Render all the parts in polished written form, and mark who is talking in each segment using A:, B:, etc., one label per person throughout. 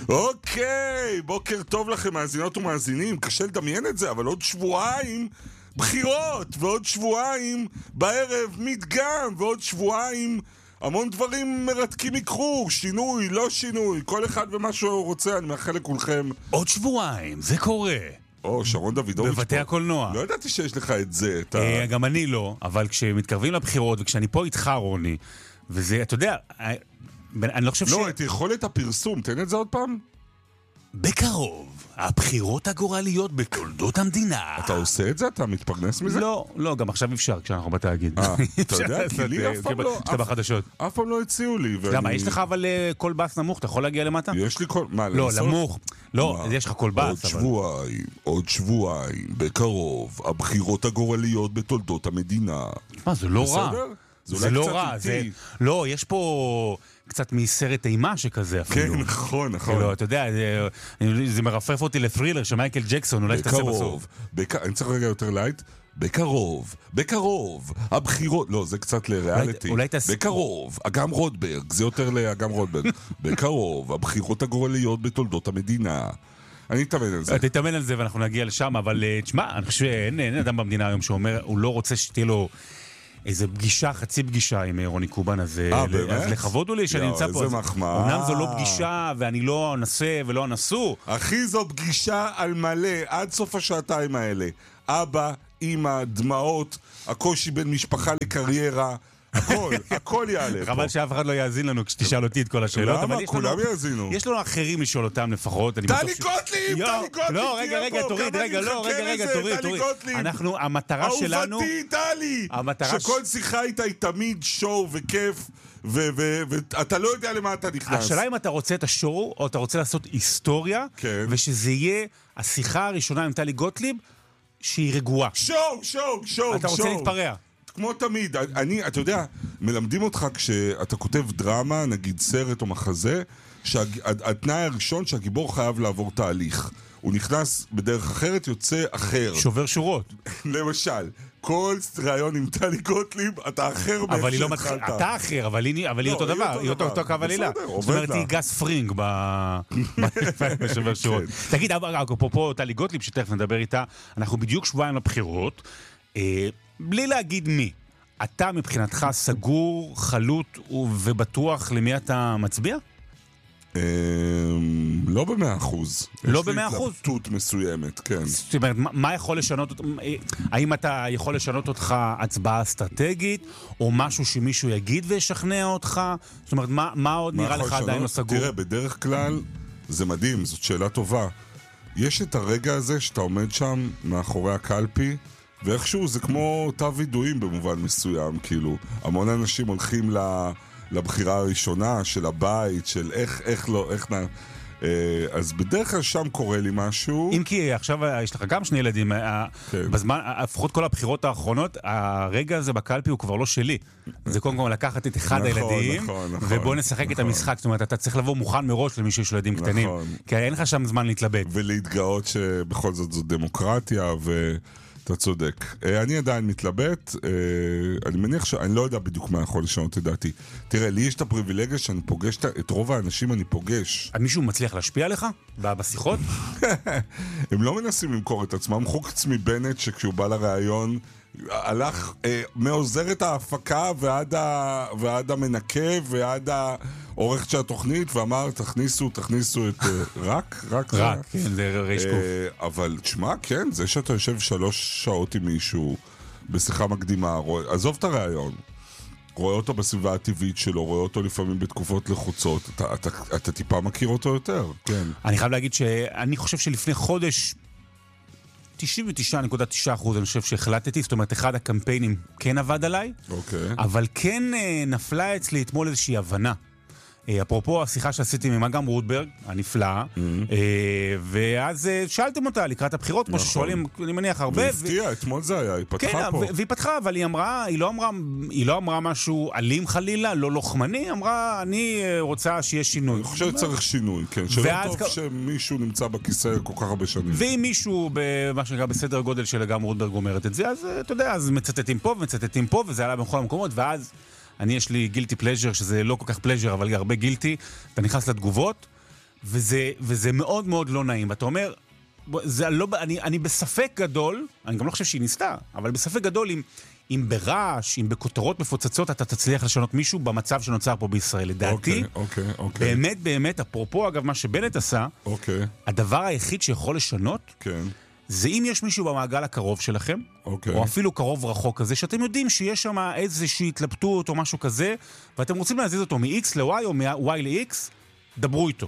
A: אוקיי, בוקר טוב לכם מאזינות ומאזינים. קשה לדמיין את זה, אבל עוד שבועיים בחירות, ועוד שבועיים בערב מדגם, ועוד שבועיים המון דברים מרתקים יקרו, שינוי, לא שינוי, כל אחד ומה שהוא רוצה. אני מאחל לכולכם.
B: עוד שבועיים, זה קורה.
A: שרון דוידוביץ'
B: בבתי הקולנוע.
A: לא ידעתי שיש לך את זה.
B: גם אני לא, אבל כשמתקרבים לבחירות, וכשאני פה איתך, רוני, וזה, אתה יודע, אני לא חושב
A: לא, את יכולת הפרסום, תן את זה עוד פעם.
B: בקרוב, הבחירות הגורליות בתולדות המדינה.
A: אתה עושה את זה? אתה מתפרנס מזה?
B: לא, גם עכשיו אפשר כשאנחנו בתאגיד.
A: אתה יודע, כי לי אף פעם לא.
B: שאתה בחדשות.
A: אף פעם לא הציעו לי.
B: למה, יש לך אבל קול בס נמוך, אתה יכול להגיע למטה?
A: יש לי קול, מה,
B: לא, נמוך. לא, יש לך קול בס.
A: עוד שבועיים, בקרוב, הבחירות הגורליות בתולדות המדינה.
B: מה, זה לא רע.
A: זה
B: לא רע, לא, יש פה קצת מסרט אימה שכזה אפילו.
A: כן, נכון.
B: לא, אתה יודע, זה מרפף אותי לפרילר של מייקל ג'קסון, אולי שתעשה בסוף.
A: אני צריך רגע יותר לייט. בקרוב, הבחירות, לא, זה קצת לריאליטי. בקרוב, אגם רודברג, זה יותר לאגם רודברג. בקרוב, הבחירות הגורליות בתולדות המדינה. אני אתאמן על זה.
B: אתה תתאמן על זה ואנחנו נגיע לשם, אבל תשמע, אני חושב שאין אדם במדינה היום שאומר, הוא לא רוצה שתהיה לו איזה פגישה, חצי פגישה עם רוני קובן, אז לכבוד הוא לי שאני נמצא פה.
A: איזה מחמאה.
B: אמנם זו לא פגישה, ואני לא אנסה ולא אנסו.
A: אחי, זו פגישה על מלא, עד סוף השעתיים האלה. אבא, אמא, דמעות, הקושי בין משפחה לקריירה, הכל יעלה.
B: חבל שאף אחד לא יאזין לנו כשתשאל אותי את כל השאלות.
A: למה? כולם יאזינו.
B: יש לנו אחרים לשאול אותם לפחות.
A: טלי גוטליב!
B: לא, רגע, תוריד. אנחנו, המטרה שלנו...
A: אהובתי, טלי! שכל שיחה איתה היא תמיד שואו וכיף, ואתה לא יודע למה אתה נכנס.
B: השאלה אם אתה רוצה את השואו, או אתה רוצה לעשות היסטוריה, ושזה יהיה השיחה הראשונה עם טלי גוטליב, שהיא רגועה.
A: שואו.
B: אתה רוצה להתפרע.
A: כמו תמיד, אתה יודע, מלמדים אותך כשאתה כותב דרמה, נגיד סרט או מחזה, שהתנאי הראשון שהגיבור חייב לעבור תהליך. הוא נכנס בדרך אחרת, יוצא אחר.
B: שובר שורות.
A: למשל, כל רעיון עם טלי גוטליב, אתה אחר
B: אבל היא לא מתחילה, אתה אחר, אבל היא אותו דבר, היא אותו קו עלילה. זאת אומרת, היא גס פרינג בשובר שורות. תגיד, אפרופו טלי גוטליב, שתכף נדבר איתה, אנחנו בדיוק שבועיים לבחירות, בלי להגיד מי, אתה מבחינתך סגור, חלוט ובטוח למי אתה מצביע?
A: לא ב100%.
B: לא ב100%?
A: יש לי התלבטות מסוימת, כן.
B: זאת אומרת, מה יכול לשנות, האם אתה יכול לשנות אותך הצבעה אסטרטגית, או משהו שמישהו יגיד וישכנע אותך? זאת אומרת, מה עוד נראה לך עדיין לא סגור?
A: תראה, בדרך כלל, זה מדהים, זאת שאלה טובה. יש את הרגע הזה שאתה עומד שם מאחורי הקלפי, ואיכשהו זה כמו תו וידועים במובן מסוים, כאילו, המון אנשים הולכים לבחירה הראשונה של הבית, של איך לא, אז בדרך כלל שם קורה לי משהו.
B: אם כי עכשיו יש לך גם שני ילדים, בזמן, לפחות כל הבחירות האחרונות, הרגע הזה בקלפי הוא כבר לא שלי. זה קודם כל לקחת את אחד הילדים, ובוא נשחק את המשחק. זאת אומרת, אתה צריך לבוא מוכן מראש למי שיש ילדים קטנים, כי אין לך שם זמן להתלבט.
A: ולהתגאות שבכל זאת זו דמוקרטיה אתה צודק. אני עדיין מתלבט, אני מניח שאני לא יודע בדיוק מה יכול לשנות את דעתי. תראה, לי יש את הפריבילגיה שאני פוגש את רוב האנשים אני פוגש.
B: מישהו מצליח להשפיע עליך? בשיחות?
A: הם לא מנסים למכור את עצמם, חוץ מבנט שכשהוא בא לראיון, הלך מעוזרת ההפקה ועד המנקה ועד העורך של התוכנית ואמר תכניסו רק,
B: כן, זה רייש קוף.
A: אבל תשמע, כן, זה שאתה יושב 3 שעות עם מישהו בשיחה מקדימה, עזוב את הראיון, רואה אותו בסביבה הטבעית שלו, רואה אותו לפעמים בתקופות לחוצות, אתה טיפה מכיר אותו יותר, כן.
B: אני חייב להגיד שאני חושב שלפני חודש 99.9% אני חושב שהחלטתי, זאת אומרת, אחד הקמפיינים כן עבד עליי, אבל כן נפלה אצלי אתמול איזושהי הבנה. אפרופו השיחה שעשיתי עם אגם רודברג, הנפלאה, ואז שאלתם אותה לקראת הבחירות, כמו ששואלים, אני מניח הרבה.
A: והפתיעה, אתמול זה היה, היא פתחה פה.
B: והיא פתחה, אבל היא לא אמרה משהו אלים חלילה, לא לוחמני, אמרה, אני רוצה שיהיה שינוי.
A: אני חושב שצריך שינוי, כן, שלא טוב שמישהו נמצא בכיסא כל כך הרבה שנים.
B: ואם מישהו, במה שנקרא, בסדר גודל של אגם רודברג אומרת את זה, אז אתה יודע, אז מצטטים פה ומצטטים פה, וזה עלה בכל המקומות, ואז יש לי גילטי פלז'ר, שזה לא כל כך פלז'ר, אבל הרבה גילטי, אתה נכנס לתגובות, וזה מאוד מאוד לא נעים. ואתה אומר, אני בספק גדול, אני גם לא חושב שהיא ניסתה, אבל בספק גדול אם ברעש, אם בכותרות מפוצצות, אתה תצליח לשנות מישהו במצב שנוצר פה בישראל. לדעתי, באמת, באמת, אפרופו, אגב, מה שבנט עשה, הדבר היחיד שיכול לשנות, זה אם יש מישהו במעגל הקרוב שלכם, או אפילו קרוב רחוק כזה, שאתם יודעים שיש שם איזושהי התלבטות או משהו כזה, ואתם רוצים להזיז אותו מ-X ל-Y או מ-Y ל-X, דברו איתו.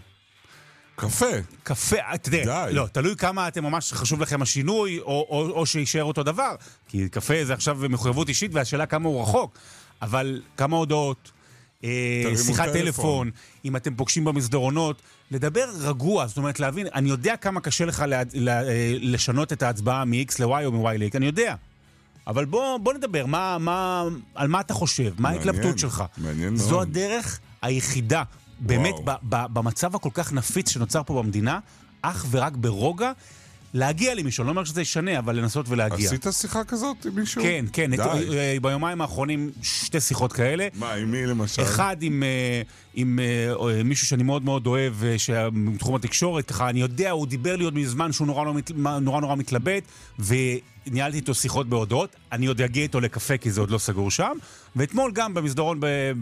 B: קפה, תדע, לא, תלוי כמה אתם ממש חשוב לכם השינוי, או שישאר אותו דבר, כי קפה זה עכשיו מחויבות אישית, והשאלה כמה הוא רחוק, אבל כמה הודעות, שיחת טלפון, אם אתם פוגשים במסדרונות, לדבר רגוע, זאת אומרת להבין, אני יודע כמה קשה לך לשנות את ההצבעה מ-X ל-Y או מ-Y ל-X, אני יודע. אבל בוא נדבר, על מה אתה חושב, מה ההתלבטות שלך. זו הדרך היחידה, באמת, במצב הכל כך נפיץ שנוצר פה במדינה, אך ורק ברוגע, להגיע למישהו, לא אומר שזה ישנה, אבל לנסות ולהגיע.
A: עשית שיחה כזאת עם מישהו?
B: כן, כן. ביומיים האחרונים 2 שיחות כאלה.
A: מה, עם מי למשל?
B: אחד עם מישהו שאני מאוד מאוד אוהב, מתחום התקשורת, ככה, אני יודע, הוא דיבר לי עוד מזמן שהוא נורא מתלבט, וניהלתי איתו שיחות בהודעות. אני עוד אגיע איתו לקפה, כי זה עוד לא סגור שם. ואתמול גם במסדרון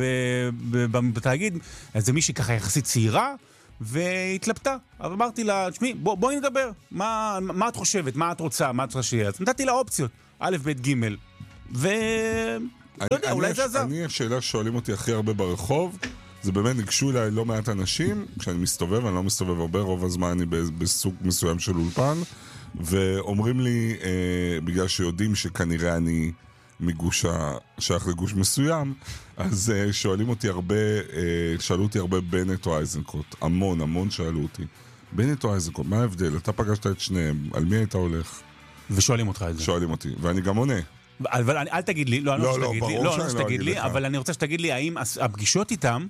B: בתאגיד, זה מישהי ככה יחסית צעירה, והתלבטה. אבל אמרתי לה, תשמעי, בואי נדבר. מה את חושבת? מה את רוצה? מה את רוצה שיהיה? אז נתתי לה אופציות. א', ב', ג', לא יודע, אולי זה עזר.
A: השאלה ששואלים אותי הכי הרבה ברחוב, זה באמת ניגשו אליי לא מעט אנשים, כשאני מסתובב, אני לא מסתובב הרבה, רוב הזמן אני בסוג מסוים של אולפן, ואומרים לי, בגלל שיודעים שכנראה אני מגוש שייך לגוש מסוים, אז שואלים אותי הרבה, שאלו אותי הרבה בנט או אייזנקוט, המון שאלו אותי. בנט או אייזנקוט, מה ההבדל? אתה פגשת את שניהם, על מי היית הולך?
B: ושואלים אותך את זה.
A: שואלים אותי, ואני גם עונה.
B: אבל אל תגיד לי, לא, אני רוצה שתגיד לי,
A: לא, ברור שאני לא אגיד לך.
B: אבל אני רוצה שתגיד לי, האם הפגישות איתם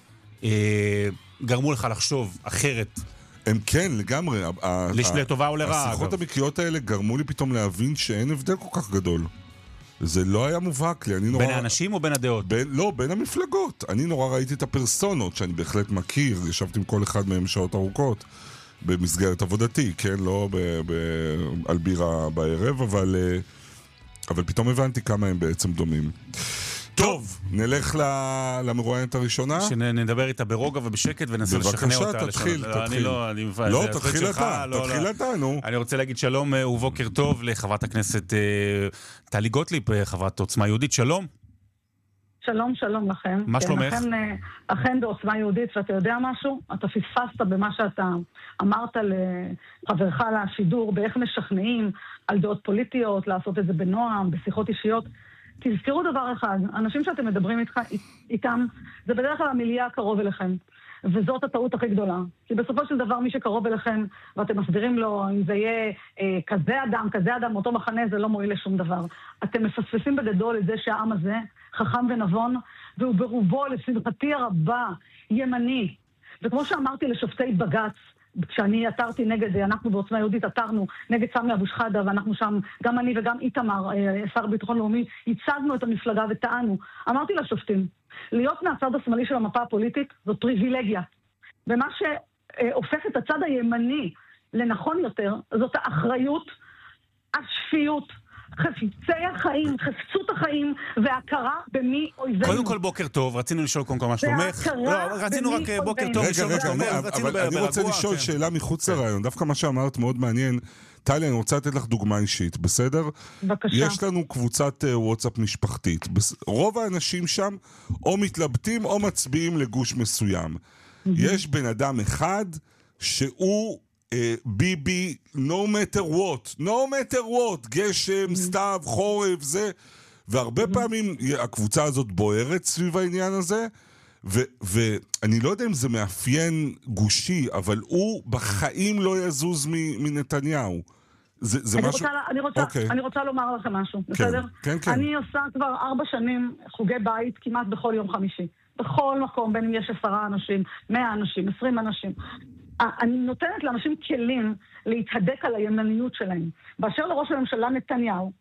B: גרמו לך לחשוב אחרת?
A: הם כן, לגמרי.
B: לטובה או לרעה,
A: השיחות המקריות האלה גרמו לי פתאום להבין שאין הבדל כל כך גדול. זה לא היה מובהק לי.
B: בין האנשים או בין הדעות?
A: לא, בין המפלגות. אני נורא ראיתי את הפרסונות שאני בהחלט מכיר, ישבתי עם כל אחד מהם שעות ארוכות במסגרת עבודתי, כן? לא על בירה בערב, אבל פתאום הבנתי כמה הם בעצם דומים. טוב, נלך למרואיינת הראשונה.
B: שנדבר איתה ברוגע ובשקט וננסה לשכנע אותה.
A: בבקשה, תתחיל.
B: לא,
A: תתחיל אתה, נו.
B: אני רוצה להגיד שלום ובוקר טוב לחברת הכנסת טלי גוטליב, חברת עוצמה יהודית, שלום.
C: שלום לכם.
B: מה שלומך?
C: אכן בעוצמה יהודית, ואתה יודע משהו? אתה פספסת במה שאתה אמרת לחברך לשידור, באיך משכנעים על דעות פוליטיות, לעשות את זה בנועם, בשיחות אישיות. תזכרו דבר אחד, אנשים שאתם מדברים איתם, זה בדרך כלל המיליה הקרוב אליכם. וזאת הטעות הכי גדולה. כי בסופו של דבר מי שקרוב אליכם, ואתם מסבירים לו אם זה יהיה כזה אדם, אותו מחנה, זה לא מועיל לשום דבר. אתם מפספסים בגדול את זה שהעם הזה חכם ונבון, והוא ברובו, לשמחתי הרבה, ימני. וכמו שאמרתי לשופטי בג"ץ, כשאני עתרתי אנחנו בעוצמה יהודית עתרנו נגד סמי אבו שחאדה, ואנחנו שם, גם אני וגם איתמר, שר ביטחון לאומי, ייצגנו את המפלגה וטענו. אמרתי לשופטים, להיות מהצד השמאלי של המפה הפוליטית זאת פריבילגיה. ומה שהופך את הצד הימני לנכון יותר, זאת האחריות, השפיות, חפצי החיים, חפצות החיים, והכרה במי אויבינו.
B: קודם כל בוקר טוב, רצינו לשאול קודם כל מה שלומך.
C: רצינו רק
B: בוקר טוב.
A: אבל אני רוצה לשאול שאלה מחוץ לרעיון, דווקא מה שאמרת מאוד מעניין. טלי, אני רוצה לתת לך דוגמה אישית, בסדר?
C: בבקשה.
A: יש לנו קבוצת וואטסאפ משפחתית. רוב האנשים שם או מתלבטים או מצביעים לגוש מסוים. יש בן אדם אחד שהוא ביבי, no matter what, גשם, סתיו, חורף, זה, והרבה פעמים הקבוצה הזאת בוערת סביב העניין הזה, ואני לא יודע אם זה מאפיין גושי, אבל הוא בחיים לא יזוז מנתניהו.
C: אני רוצה לומר לכם משהו, בסדר?
A: כן.
C: אני עושה כבר 4 שנים חוגי בית כמעט בכל יום חמישי. בכל מקום, בין אם יש 10 אנשים, 100 אנשים, 20 אנשים. אני נותנת לאנשים כלים להתהדק על הימניות שלהם. באשר לראש הממשלה נתניהו,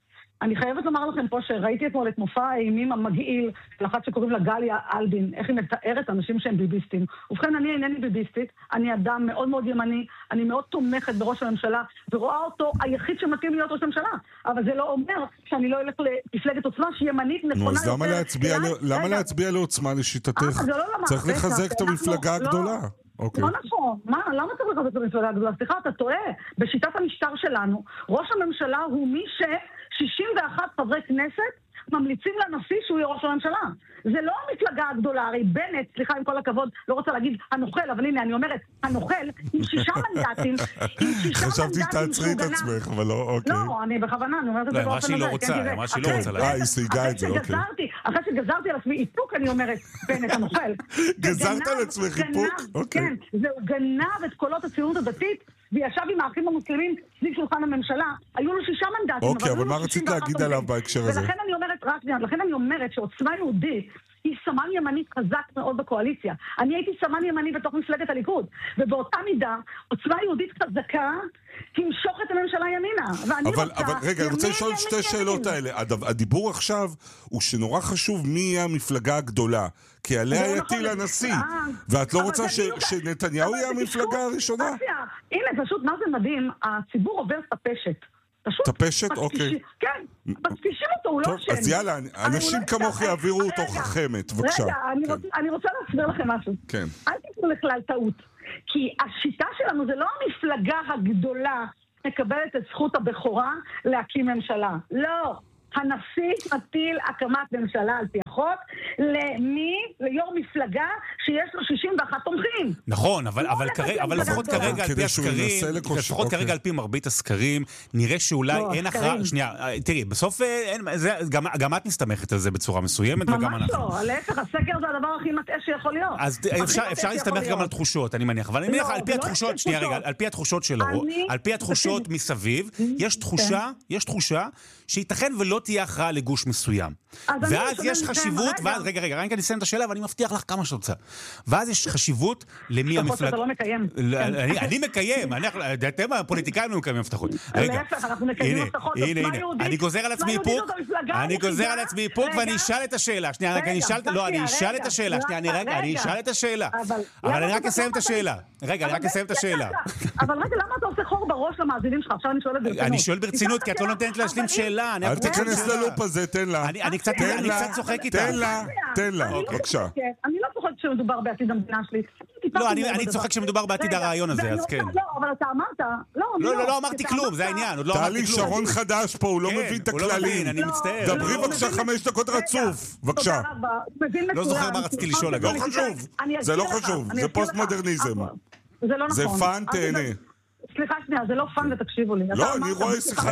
C: אני חייבת לומר לכם פה שראיתי אתמול את מופע האימים המגעיל של אחת שקוראים לה גליה אלדין, איך היא מתארת אנשים שהם ביביסטים. ובכן, אני אינני ביביסטית, אני אדם מאוד מאוד ימני, אני מאוד תומכת בראש הממשלה, ורואה אותו היחיד שמתאים להיות ראש הממשלה. אבל זה לא אומר שאני לא אלך למפלגת עוצמה שהיא ימנית נכונה
A: אז למה להצביע לעוצמה לשיטתך? צריך לחזק את המפלגה הגדולה.
C: לא נכון, למה צריך לחזק את המפלגה הגדולה? סליחה, אתה טועה. בשיטת המשטר שלנו, ראש הממשלה הוא מי ש61 חברי כנסת ממליצים לנשיא שהוא יהיה ראש הממשלה. זה לא המפלגה הגדולה, הרי בנט, סליחה עם כל הכבוד, לא רוצה להגיד הנוכל, אבל הנה אני אומרת, הנוכל עם 6 מנדטים,
A: חשבתי שתעצרי את עצמך, אבל לא, אוקיי.
C: לא, אני בכוונה, אני אומרת את זה באופן הזה.
B: היא אמרה שהיא לא רוצה.
A: היא סייגה את זה, אוקיי.
C: אחרי שגזרתי על עצמי איפוק, אני אומרת, בנט הנוכל.
A: גזרת על עצמך איפוק? אוקיי.
C: כן, זהו גנב את קולות הציונות הדתית, וישב עם האחים המוסלמים סביב שולחן הממשלה, היו לו 6 מנדטים.
A: אוקיי, אבל מה רצית להגיד עליו בהקשר הזה?
C: ולכן אני אומרת שעוצמה יהודית היא סמן ימנית חזק מאוד בקואליציה. אני הייתי סמן ימני בתוך מפלגת הליכוד, ובאותה מידה עוצמה יהודית חזקה תמשוך את הממשלה ימינה.
A: אבל רגע, אני רוצה לשאול 2 שאלות האלה. הדיבור עכשיו הוא שנורא חשוב מי יהיה המפלגה הגדולה, כי עליה יטיל הנשיא, ואת לא רוצה שנתניהו יהיה המפלגה הראשונה?
C: הנה, פשוט מה זה מדהים, הציבור עובר ספשת.
A: טפשת? אוקיי.
C: כן, מפגישים אותו, הוא לא אשם.
A: אז יאללה, אנשים כמוך יעבירו אותו חכמת, בבקשה.
C: רגע, אני רוצה להסביר לכם משהו.
A: כן.
C: אל תיתנו לכלל טעות. כי השיטה שלנו זה לא המפלגה הגדולה מקבלת את זכות הבכורה להקים ממשלה. לא. הנשיא מטיל הקמת ממשלה על פי החוק ליו"ר מפלגה שיש לו 61 תומכים.
B: נכון, אבל לפחות כרגע על פי הסקרים, לפחות כרגע על פי מרבית הסקרים, נראה שאולי אין הכרעה, שנייה, תראי, בסוף גם את מסתמכת על זה בצורה מסוימת וגם אנחנו.
C: ממש לא, להפך, הסקר זה הדבר הכי מטעה שיכול להיות.
B: אז אפשר להסתמך גם על תחושות, אני מניח, אבל אני מניח על פי התחושות, שנייה רגע, על פי התחושות של הרוב, על פי התחושות מסביב, יש תחושה שייתכן ולא תהיה הכרעה לגוש מסוים. ואז יש חשיבות, רגע, רק אני אסיים את השאלה, ואני מבטיח לך כמה שרוצה. ואז יש חשיבות למי המפלגה...
C: אתה לא מקיים.
B: אני מקיים, אתם הפוליטיקאים לא מקיימים הבטחות.
C: להפך, אנחנו מקיימים הבטחות.
B: הנה, אני גוזר על עצמי איפוק, ואני אשאל את השאלה. שנייה, אני אשאל את השאלה. אני אשאל את השאלה. אבל אני רק אסיים את השאלה. רגע, אני רק אסיים את השאלה.
C: אבל רגע, למה אתה עושה חור בראש למאזינים שלך? עכשיו אני שואלת ברצינות.
B: אני שואל ברצינות, כי את לא נותנת להשלים שאלה.
A: אל תיכנס ללופ הזה, תן לה.
B: אני קצת צוחק איתה.
A: תן לה, בבקשה.
C: אני לא צוחק כשמדובר בעתיד המדינה שלי.
B: לא, אני צוחק כשמדובר בעתיד הרעיון הזה, אז כן.
C: לא, אבל אתה אמרת...
B: לא אמרתי כלום, זה העניין.
A: תעלי, שרון חדש פה, הוא לא מבין את הכללים.
B: אני מצטער.
A: דברי בבקשה 5 דקות רצוף, בבקשה.
B: לא זוכר מה רציתי לשאול.
A: לא חשוב, זה לא חשוב, זה פוסט מודרניזם.
C: זה לא נכון.
A: זה פאן, תהנה.
C: סליחה שנייה, זה לא פאן ותקשיבו לי.
A: לא, אני רואה שיחה.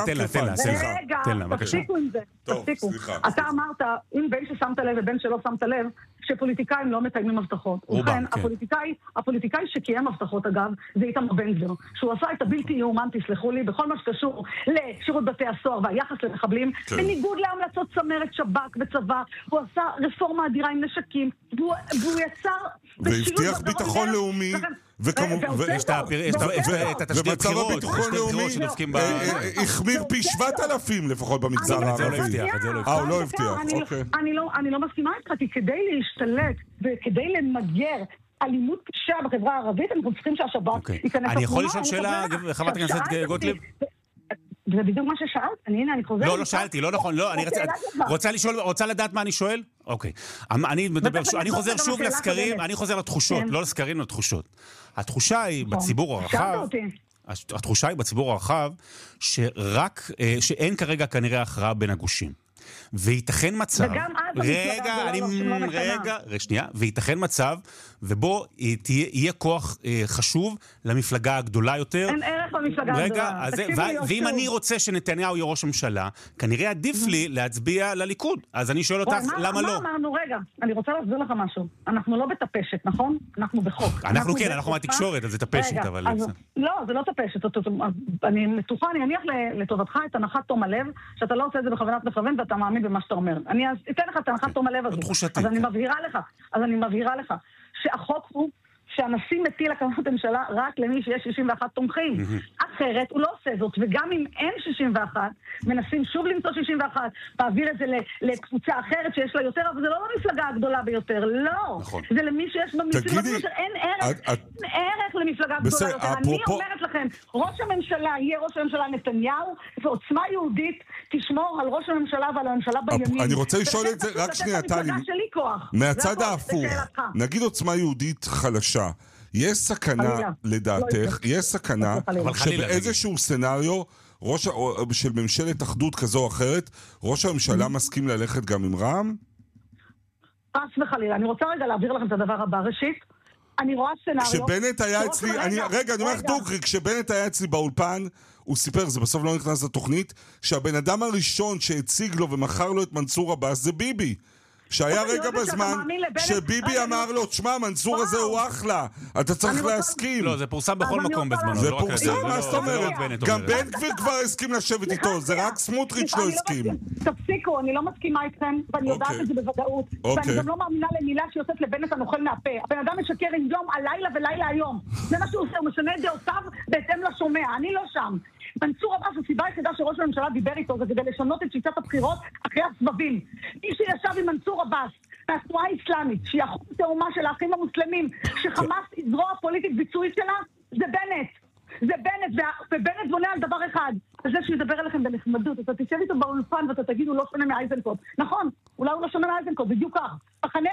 B: תן לה, בבקשה.
C: תפסיקו עם זה. תפסיקו. אתה אמרת, אם בין ששמת לב ובין שלא שמת לב, שפוליטיקאים לא מקיימים הבטחות. ובכן, הפוליטיקאי שקיים הבטחות, אגב, זה איתמר בן גביר, שהוא עשה את הבלתי יאומן, תסלחו לי, בכל מה שקשור לשירות בתי הסוהר והיחס למחבלים, בניגוד להמלצות צמרת שב"כ וצבא, הוא עשה רפורמה אדירה עם נשקים, והוא יצר...
A: והבטיח ביטחון לאומי,
B: יש את התשדיר בחירות שדופקים ב...
A: החמיר פי 7,000 לפחות במגזר הערבי. הוא לא הבטיח, אוקיי.
C: אני לא מסכימה איתך, כי כדי להשתלט וכדי למגר אלימות קשה בחברה הערבית, אנחנו צריכים שהשב"כ ייכנס...
B: אני יכול לשאול שאלה, חברת הכנסת גוטליב?
C: זה בדיוק מה ששאלת, אני חוזר...
B: לא שאלתי, לא נכון, לא, אני רוצה לדעת מה אני שואל? אוקיי. אני חוזר שוב לסקרים, אני חוזר לתחושות, לא לסקרים, לתחושות. התחושה היא בציבור הרחב, שאין כרגע כנראה הכרעה בין הגושים. וייתכן מצב, וייתכן מצב, ובו יהיה כוח חשוב למפלגה הגדולה יותר.
C: אין ערך במפלגה הגדולה.
B: ואם אני רוצה שנתניהו יהיה ראש הממשלה, כנראה עדיף לי להצביע לליכוד. אז אני שואל אותך, למה לא?
C: אמרנו, רגע, אני רוצה להסביר לך משהו. אנחנו לא בטפשת, נכון? אנחנו בחוק.
B: אנחנו מהתקשורת, אז זה טפשת, אבל...
C: לא, זה לא טפשת. אני מתוחה, אני אניח לטובתך את הנחת תום הלב, שאתה לא עושה את זה בכוונת מכוון, ואתה מאמין במה שאתה אומר. אני אתן לך את הנחת תום הלב הזו. אז אני מבהירה לך שהחוק הוא שהנשיא מטיל הקמת ממשלה רק למי שיש 61 תומכים. אך אחרת, הוא לא עושה זאת, וגם אם אין 61, מנסים שוב למצוא 61, להעביר את זה לקבוצה אחרת שיש לה יותר, אבל זה לא למפלגה הגדולה ביותר, לא.
B: נכון.
C: זה למי שיש במפלגה יותר, אין ערך למפלגה גדולה יותר. אני אומרת לכם, ראש הממשלה יהיה ראש הממשלה נתניהו, ועוצמה יהודית תשמור על ראש הממשלה ועל הממשלה בימין.
A: אני רוצה לשאול את זה, רק שנייה, טלי. מהצד ההפוך, נגיד עוצמה יהודית חלשה, יש סכנה, לדעתך, יש סכנה שבאיזשהו סנריו של ממשלת אחדות כזו או אחרת, ראש הממשלה מסכים ללכת גם עם רע"מ?
C: פס וחלילה. אני רוצה רגע להעביר לכם את הדבר הבא. ראשית, אני רואה סנריו...
A: כשבנט היה אצלי, רגע, אני אומר לך דוגרי, כשבנט היה אצלי באולפן, הוא סיפר, זה בסוף לא נכנס לתוכנית, שהבן אדם הראשון שהציג לו ומכר לו את מנסור עבאס זה ביבי. שהיה רגע בזמן שביבי אמר לו, תשמע, מנסור הזה הוא אחלה, אתה צריך להסכים.
B: לא, זה פורסם בכל מקום בזמנו.
A: זה פורסם, מה זאת אומרת? גם בן גביר כבר הסכים לשבת איתו, זה רק סמוטריץ' לא הסכים.
C: תפסיקו, אני לא מסכימה איתכם, ואני יודעת את זה בוודאות, ואני גם לא מאמינה למילה שיוצאת לבנט הנוכל מהפה. הבן אדם משקר עם יום הלילה ולילה היום. זה מה שהוא עושה, הוא משנה דעותיו בהתאם לשומע. אני לא שם. מנסור עבאס, הסיבה היחידה שראש הממשלה דיבר איתו זה כדי לשנות את שיטת הבחירות אחרי הסבבים. מי שישב עם מנסור עבאס מהתנועה האסלאמית, שהיא אחות תאומה של האחים המוסלמים, שחמאס זרוע פוליטית ביצועית שלה, זה בנט. זה בנט, ובנט בונה על דבר אחד, על זה שידבר אליכם בנחמדות. אתה תשב איתו באולפן ואתה תגיד הוא לא שונה מאייזנקוט. נכון, אולי הוא לא שונה מאייזנקוט, בדיוק כך. מחנה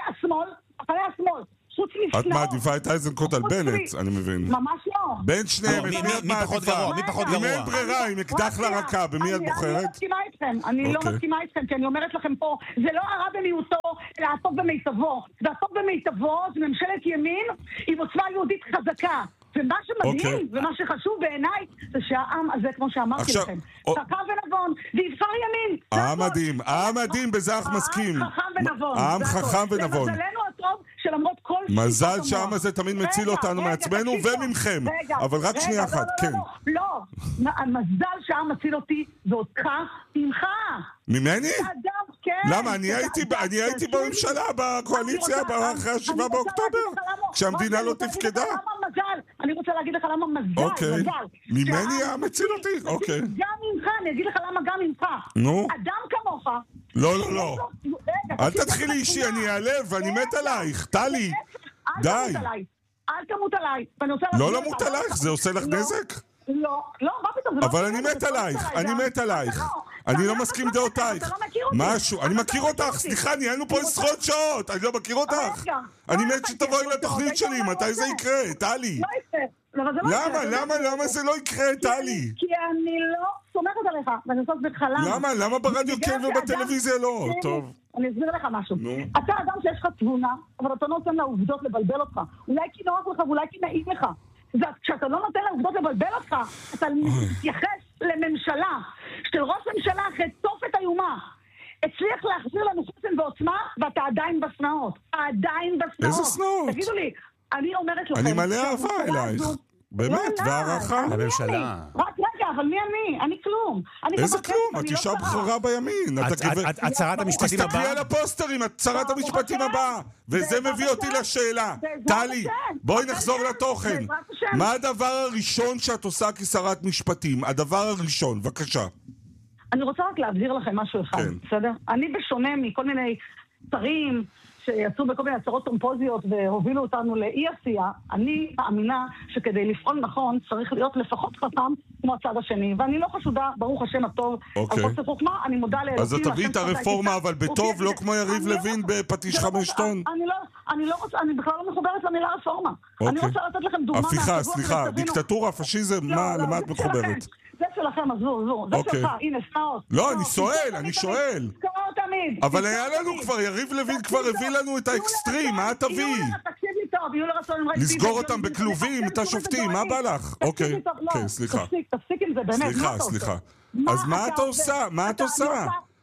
C: השמאל.
A: את מעדיפה את אייזנקוט על בנט, אני מבין.
C: ממש לא.
A: בין שניהם, מי פחות גרוע? אם אין ברירה, אם אקדח לרקה, במי את בוחרת?
C: אני לא מסכימה איתכם, כי אני אומרת לכם פה, זה לא הרע במיעוטו, אלא הטוב במיטבו. והטוב במיטבו זה ממשלת ימין עם עוצמה יהודית חזקה. ומה שמדהים, ומה שחשוב בעיניי, זה שהעם הזה, כמו שאמרתי לכם, חכם ונבון, ויבחר ימין.
A: העם מדהים, בזה אנחנו מסכים.
C: העם חכם ונבון.
A: העם חכם ונבון.
C: למזלנו הטוב, שלמרות כל
A: מזל שהעם הזה תמיד מציל אותנו מעצמנו וממכם. אבל רק שנייה אחת, כן.
C: לא, המזל שהעם מציל אותי, ואותך, ממך.
A: ממני?
C: כן.
A: למה? אני הייתי בממשלה, בקואליציה, אחרי 7 באוקטובר, כשהמדינה לא תפקדה.
C: אני רוצה להגיד לך למה מזל.
A: אוקיי. ממני העם מציל אותי? אוקיי.
C: גם ממך, אני אגיד לך למה גם ממך.
A: נו?
C: אדם כמוך.
A: לא. אל תתחילי אישי, אני אעלב, ואני מת עלייך. טלי, די.
C: אל תמות עליי.
A: לא למות עלייך, זה עושה לך נזק?
C: לא, מה פתאום?
A: אבל אני מת עלייך. אני לא מסכים דעותייך. משהו, אני מכיר אותך, סליחה, ניהלנו פה עשרות שעות, אני לא מכיר אותך. אני מת שתבואי לתוכנית שלי, מתי זה יקרה, טלי? למה זה לא יקרה, טלי?
C: כי אני לא סומכת עליך, ואני רוצה להסביר לך למה.
A: למה ברדיו כן ובטלוויזיה לא? טוב.
C: אני אסביר לך משהו. אתה אדם שיש לך תבונה, אבל אתה נותן לעובדות לבלבל אותך. אולי כי נוח לך ואולי כי נעים לך. כשאתה לא נותן לעובדות לבלבל אותך, אתה מתייחס לממשלה של ראש ממשלה אחרי תופת איומה. הצליח להחזיר לנו חוסן ועוצמה, ואתה עדיין בסנאות.
A: איזה סנאות?
C: תגידו לי, אני אומרת לכם...
A: אני מלא אהבה אלייך. באמת, והערכה.
B: לממשלה.
C: רק רגע, אבל מי אני? אני כלום.
A: איזה כלום? את אישה בחרה בימין.
B: את שרת המשפטים הבאה?
A: תסתכלי על הפוסטרים, את שרת המשפטים הבאה. וזה מביא אותי לשאלה. טלי, בואי נחזור לתוכן. מה הדבר הראשון שאת עושה כשרת משפטים? הדבר הראשון, בבקשה.
C: אני רוצה רק להבהיר לכם משהו אחד, בסדר? אני בשונה מכל מיני שרים שיצאו בכל מיני הצהרות פומפוזיות והובילו אותנו לאי עשייה, אני מאמינה שכדי לפעול נכון צריך להיות לפחות חכם כמו הצד השני, ואני לא חשודה, ברוך השם הטוב, על חוסר חוכמה, אני מודה לאלוקים.
A: אז תביאי את הרפורמה, אבל בטוב, לא כמו יריב לוין בפטיש 5 טון.
C: אני בכלל לא מחוברת למילה רפורמה. אני רוצה לתת לכם דוגמה.
A: הפיכה, סליחה, דיקטטורה, פשיזם, למה את מחוברת?
C: זה שלכם, עזבו, זה שלך, הנה, סנאות.
A: לא, אני שואל. אבל היה לנו כבר, יריב לוין כבר הביא לנו את האקסטרים, מה תביאי? לסגור אותם בכלובים, את השופטים, מה בא לך? אוקיי, סליחה.
C: תפסיק עם זה, באמת.
A: סליחה. אז מה את עושה?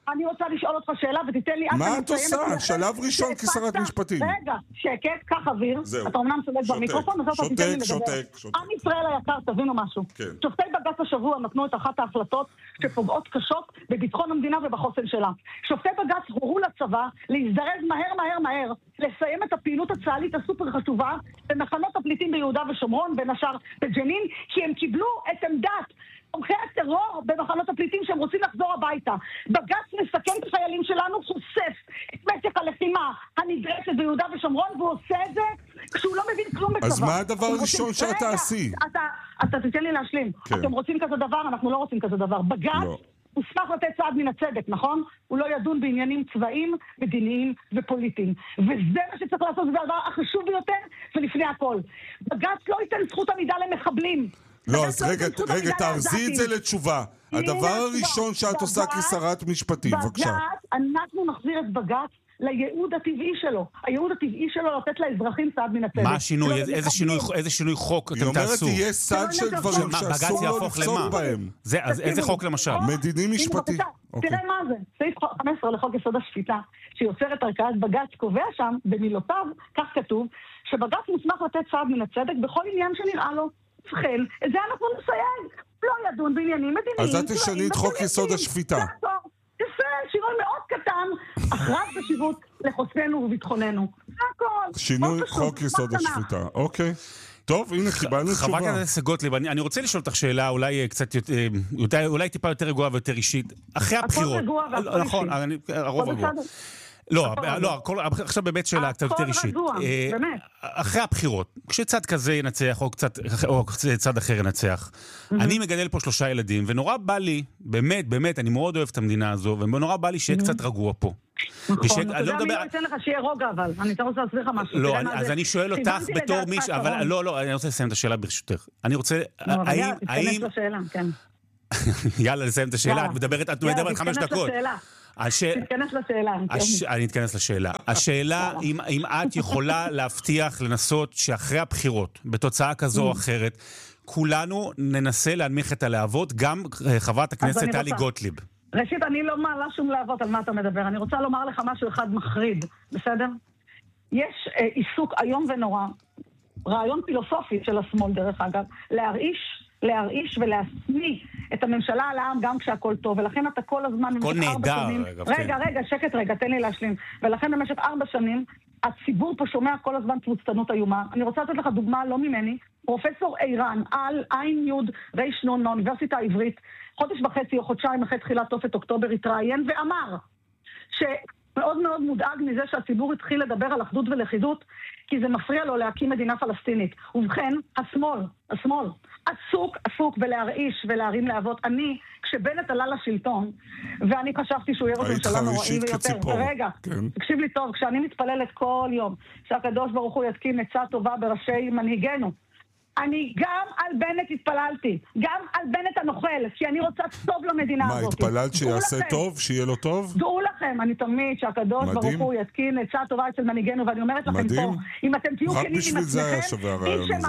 C: אני רוצה לשאול אותך שאלה ותיתן לי...
A: מה את עושה? שלב ראשון כשרת משפטים.
C: רגע, שקט, קח אוויר. אתה אומנם שולט במיקרופון, אז אתה תיתן לי לדבר. עם ישראל היקר, תבינו משהו. שופטי בג"ץ השבוע נתנו את אחת ההחלטות שפוגעות קשות בביטחון המדינה ובחוסן שלה. שופטי בג"ץ הורו לצבא להזדרז מהר, לסיים את הפעילות הצה"לית הסופר חשובה במחנות הפליטים ביהודה ושומרון, בין השאר בג'נין, כי הם קיבלו את עמדת תומכי הטרור במחנות הפליטים שהם רוצים לחזור הביתה. בג"ץ מסכן את החיילים שלנו, חושף את משך הלחימה הנדרשת ביהודה ושומרון, והוא עושה את זה כשהוא לא מבין כלום בצבא.
A: אז מה הדבר הראשון שאתה תעשי?
C: אתה תיתן לי להשלים. אתם רוצים כזה דבר, אנחנו לא רוצים כזה דבר. בג"ץ הוסמך לתת צעד מן הצדק, נכון? הוא לא ידון בעניינים צבאיים, מדיניים ופוליטיים. וזה מה שצריך לעשות, זה הדבר החשוב ביותר ולפני הכל. בג"ץ לא ייתן זכות עמידה למחבלים.
A: לא, אז רגע, תארזי את זה לתשובה. הדבר הראשון שאת עושה כשרת משפטים, בבקשה.
C: אנחנו נחזיר את בג"ץ לייעוד הטבעי שלו. הייעוד הטבעי שלו לתת לאזרחים צעד מן הצדק.
B: מה השינוי? איזה שינוי חוק אתם תעשו?
A: היא אומרת, יהיה סד של דברים שאסור לו לפסוק בהם.
B: אז איזה חוק למשל?
A: מדיני משפטי.
C: תראה מה זה. סעיף 15 לחוק יסוד השפיטה, שיוצר את ערכאת בג"ץ, קובע שם, במילותיו, כך כתוב, שבג"ץ מוסמך לתת צעד מן הצדק בכל עניין שנראה לו. ובכן, את זה אנחנו נסייג. לא ידון בעניינים מדיניים.
A: אז את תשני את חוק יסוד השפיטה.
C: יפה, שינוי מאוד קטן, הכרעת חשיבות לחוסננו וביטחוננו. זה הכל.
A: שינוי חוק יסוד השפיטה, אוקיי. טוב, הנה, קיבלנו תשובה.
B: חברת הכנסת גוטליב, אני רוצה לשאול אותך שאלה, אולי קצת יותר, אולי טיפה יותר רגועה ויותר אישית. אחרי הבחירות.
C: הכל רגוע והכל אישי.
B: נכון, הרוב רגוע. לא, עכשיו באמת שאלה קצת יותר אישית.
C: באמת.
B: אחרי הבחירות, כשצד כזה ינצח או צד אחר ינצח, אני מגדל פה 3 ילדים, ונורא בא לי, באמת, אני מאוד אוהב את המדינה הזו, ונורא בא לי שיהיה קצת רגוע פה.
C: נכון, אתה יודע מי לא יתן לך שיהיה רוגע, אבל אני רוצה להסביר לך משהו.
B: לא, אז אני שואל אותך בתור מישהו, אבל לא, אני רוצה לסיים את השאלה ברשותך. אני רוצה, האם... יאללה, לסיים את השאלה, את מדברת 5 דקות.
C: תתכנס לשאלה.
B: אני אתכנס לשאלה. השאלה, אם את יכולה להבטיח לנסות שאחרי הבחירות, בתוצאה כזו או אחרת, כולנו ננסה להנמיך את הלהבות, גם חברת הכנסת טלי גוטליב.
C: ראשית, אני לא מעלה שום להבות על מה אתה מדבר. אני רוצה לומר לך משהו אחד מחריד, בסדר? יש עיסוק היום ונורא, רעיון פילוסופי של השמאל דרך אגב, להרעיש ולהשניא את הממשלה על העם גם כשהכל טוב, ולכן אתה כל הזמן...
B: הכל נהדר.
C: רגע, שקט, תן לי להשלים. ולכן במשך 4 שנים, הציבור פה שומע כל הזמן תבוצתנות איומה. אני רוצה לתת לך דוגמה, לא ממני, פרופסור אירן, על עין יוד רישנון מהאוניברסיטה העברית, חודש וחצי או חודשיים אחרי תחילת תופת אוקטובר התראיין ואמר שמאוד מאוד מודאג מזה שהציבור התחיל לדבר על אחדות ולכידות, כי זה מפריע לו להקים מדינה פלסטינית. ובכן, השמאל, עסוק בלהרעיש ולהרים להבות. אני, כשבנט עלה לשלטון, ואני חשבתי שהוא יהיה ראש ממשלה נוראי ויותר. רגע, תקשיב לי טוב, כשאני מתפללת כל יום, שהקדוש ברוך הוא יתקין עצה טובה בראשי מנהיגנו, אני גם על בנט התפללתי, גם על בנט הנוכל, כי אני רוצה טוב למדינה הזאת.
A: מה, התפללת שיעשה טוב, שיהיה לו טוב?
C: דעו לכם, אני תמיד שהקדוש ברוך הוא יתקין עצה טובה אצל מנהיגנו, ואני אומרת לכם פה, אם אתם תהיו כנים עם עצמכם,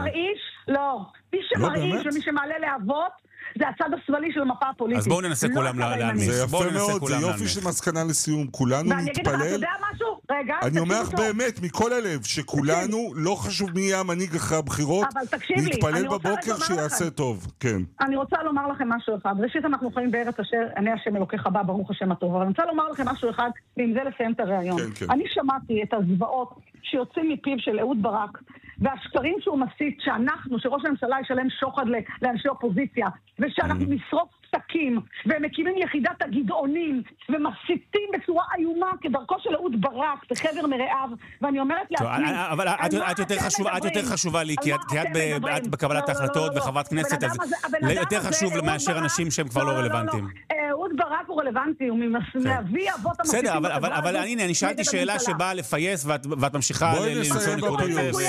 C: מי שמרעיש ומי שמעלה להבות, זה הצד השמאלי של המפה הפוליטית.
B: אז בואו ננסה כולם להנמיך.
A: זה יפה מאוד, זה יופי של מסקנה לסיום. כולנו נתפלל.
C: ואני אגיד לך, אתה יודע משהו? רגע,
A: אני אומר לך באמת, מכל הלב, שכולנו, לא חשוב מי יהיה המנהיג אחרי הבחירות, נתפלל בבוקר שיעשה טוב. כן. אני
C: רוצה לומר לכם משהו אחד. ראשית, אנחנו חיים בארץ אשר, עיני השם אלוקיך בא, ברוך השם הטוב. אבל אני רוצה לומר לכם משהו אחד, ועם זה לסיים את הרעיון. אני שמעתי את הזוועות שיוצאים מפיו של אהוד ברק, והשקרים שהוא מסית שראש הממשלה ישלם שוחד לאנשי אופוזיציה, ושאנחנו נשרוף פסקים, והם מקימים יחידת הגדעונים, ומסיתים בצורה איומה כדרכו של אהוד ברק, בחבר מרעיו, ואני אומרת לעצמי...
B: אבל את יותר חשובה לי, כי את בקבלת ההחלטות וחברת כנסת, אז יותר חשוב מאשר אנשים שהם כבר לא רלוונטיים.
C: אהוד ברק הוא רלוונטי, הוא מאבי אבות המסיתים.
B: בסדר, אבל הנה, אני שאלתי שאלה שבאה לפייס, ואת ממשיכה למצוא נקודות.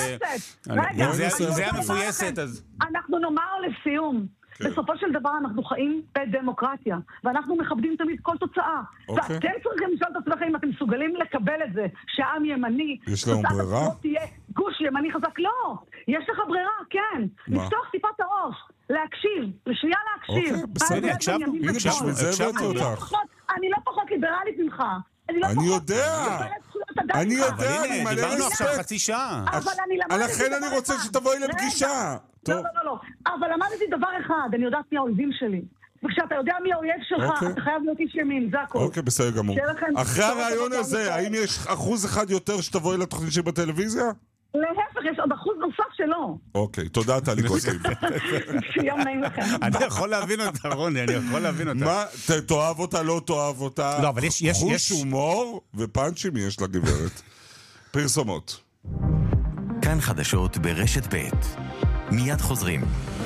B: זה היה מפויסת, אז...
C: אנחנו נאמר לסיום. בסופו של דבר אנחנו חיים בדמוקרטיה, ואנחנו מכבדים תמיד כל תוצאה. ואתם צריכים לשאול את עצמכם אם אתם מסוגלים לקבל את זה, שהעם ימני,
A: יש להם ברירה?
C: תהיה גוש ימני חזק. לא, יש לך ברירה, כן. לפתוח טיפה את הראש, להקשיב, לשנייה להקשיב.
A: אוקיי, בסדר,
B: הקשבנו.
A: הנה בשביל זה הבאתי אותך.
C: אני לא פחות ליברלית ממך.
A: אני יודע, אני
B: דיברנו עכשיו חצי שעה.
A: לכן אני רוצה שתבואי לפגישה.
C: לא, אבל למדתי דבר אחד, אני יודעת מי האויבים שלי. וכשאתה יודע מי האויב שלך, אתה חייב להיות איש ימין, זה הכל.
A: אוקיי, בסדר גמור. אחרי הרעיון הזה, האם יש 1% יותר שתבואי לתוכנית שלי בטלוויזיה?
C: להפך, יש עוד 1% נוסף שלא.
A: אוקיי, תודה טלי גוטליב.
C: שיום נעים לכם.
B: אני יכול להבין אותה, רוני, אני יכול להבין אותה.
A: מה, תאהב אותה, לא תאהב אותה?
B: לא, אבל יש...
A: חוש הומור ופאנצ'ים יש לגברת. פרסומות.
D: כאן חדשות ברשת ב'. מיד חוזרים.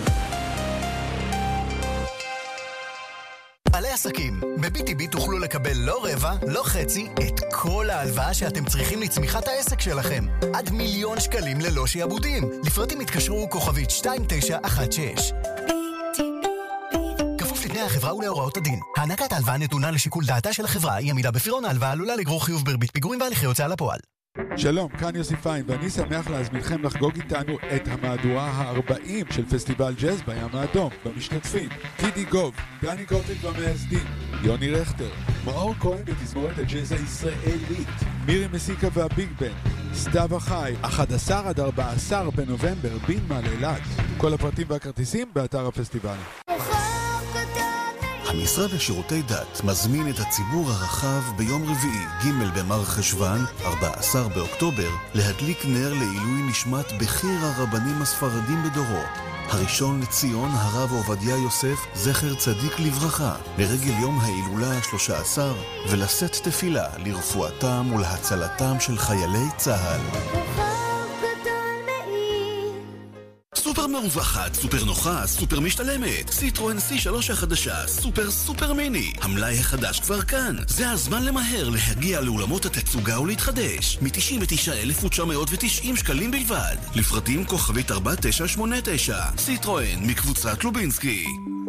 D: בעלי עסקים, ב-BTB תוכלו לקבל לא רבע, לא חצי, את כל ההלוואה שאתם צריכים לצמיחת העסק שלכם. עד 1,000,000 שקלים ללא שיעבודים. לפרטים התקשרו כוכבית 2916. כפוף לתנאי החברה ולהוראות הדין. הענקת ההלוואה נתונה לשיקול דעתה של החברה, היא עמידה בפירעון ההלוואה עלולה לגרור חיוב בריבית פיגורים והליכי הוצאה לפועל.
E: שלום, כאן יוסי פיין, ואני שמח להזמינכם לחגוג איתנו את המהדורה ה-40 של פסטיבל ג'אז בים האדום. במשתתפים, גידי גוב, דני גוטליב והמייסדים, יוני רכטר, מאור כהן בתזמורת הג'אז הישראלית, מירי מסיקה והביג בן, סתיו החי, 11 עד 14 בנובמבר, בנמל אילת. כל הפרטים והכרטיסים באתר הפסטיבל.
F: המשרד לשירותי דת מזמין את הציבור הרחב ביום רביעי, ג' במרחשוון, 14 באוקטובר, להדליק נר לעילוי נשמת בכיר הרבנים הספרדים בדורו. הראשון לציון, הרב עובדיה יוסף, זכר צדיק לברכה, לרגל יום ההילולה ה-13, ולשאת תפילה לרפואתם ולהצלתם של חיילי צה"ל. סופר מרווחת, סופר נוחה, סופר משתלמת. סיטרואן C3 החדשה, סופר מיני. המלאי החדש כבר כאן. זה הזמן למהר להגיע לאולמות התצוגה ולהתחדש. מ-99,990 שקלים בלבד. לפרטים כוכבית 4989. סיטרואן מקבוצת לובינסקי.